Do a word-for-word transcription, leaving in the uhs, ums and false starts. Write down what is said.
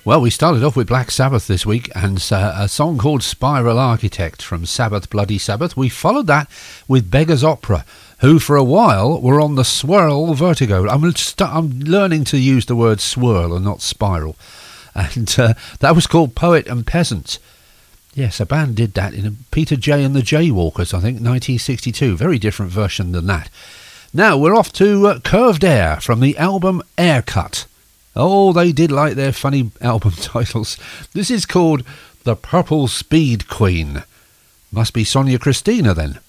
Well, we started off with Black Sabbath this week and uh, a song called Spiral Architect from Sabbath Bloody Sabbath. We followed that with Beggars Opera, who for a while were on the Swirl Vertigo. I'm, st- I'm learning to use the word swirl and not spiral. And uh, that was called Poet and Peasant. Yes, a band did that in a Peter J and the Jaywalkers, I think, nineteen sixty-two. Very different version than that. Now we're off to uh, Curved Air from the album Aircut. Oh, they did like their funny album titles. This is called The Purple Speed Queen. Must be Sonia Christina then.